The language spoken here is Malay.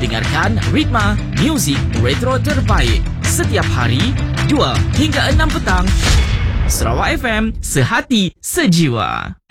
Dengarkan Ritma, muzik retro terbaik setiap hari 2 hingga 6 petang. Sarawak FM, sehati sejiwa.